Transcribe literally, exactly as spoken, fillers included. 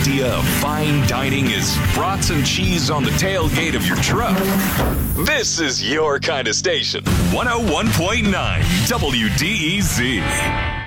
idea of fine dining is brats and cheese on the tailgate of your truck, this is your kind of station. one oh one point nine W D E Z.